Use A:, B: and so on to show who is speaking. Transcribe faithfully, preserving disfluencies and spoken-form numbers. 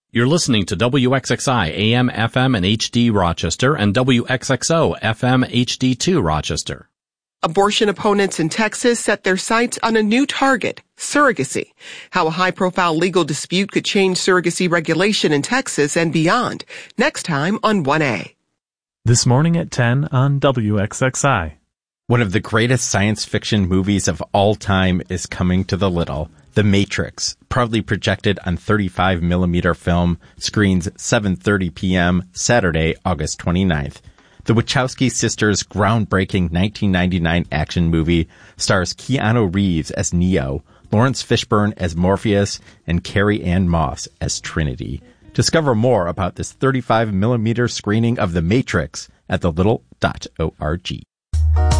A: You're listening to W X X I A M, F M, and H D Rochester and W X X O F M H D two Rochester.
B: Abortion opponents in Texas set their sights on a new target, surrogacy. How a high-profile legal dispute could change surrogacy regulation in Texas and beyond. Next time on one A.
C: This morning at ten on W X X I.
D: One of the greatest science fiction movies of all time is coming to the Little. The Matrix, proudly projected on thirty-five millimeter film, screens seven thirty p.m. Saturday, August twenty-ninth. The Wachowski sisters' groundbreaking nineteen ninety-nine action movie stars Keanu Reeves as Neo, Lawrence Fishburne as Morpheus, and Carrie Ann Moss as Trinity. Discover more about this thirty-five millimeter screening of The Matrix at the little dot org.